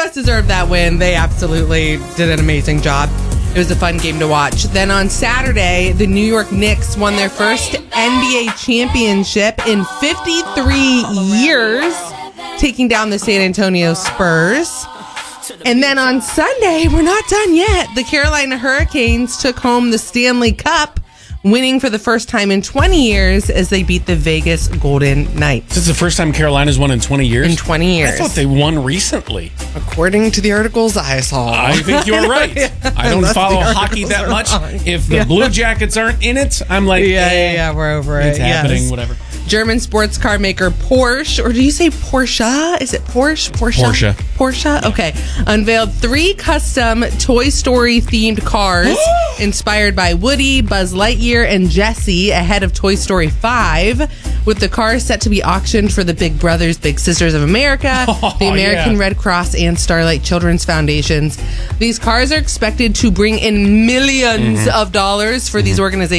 U.S. deserved that win. They absolutely did an amazing job. It was a fun game to watch. Then on Saturday, the New York Knicks won their first NBA championship in 53 years, taking down the San Antonio Spurs. And then on Sunday, we're not done yet. The Carolina Hurricanes took home the Stanley Cup, winning for the first time in 20 years as they beat the Vegas Golden Knights. This is the first time Carolina's won in 20 years? In 20 years. I thought they won recently. According to the articles I saw. I think you're right. I don't follow hockey that much. If the Blue Jackets aren't in it, I'm like, yeah, we're over it. It's happening, whatever. German sports car maker Porsche, or do you say Porsche? Is it Porsche? Porsche? Okay. Unveiled 3 custom Toy Story themed cars inspired by Woody, Buzz Lightyear, and Jessie ahead of Toy Story 5, with the cars set to be auctioned for the Big Brothers Big Sisters of America, the American Red Cross, and Starlight Children's Foundations. These cars are expected to bring in millions of dollars for these organizations.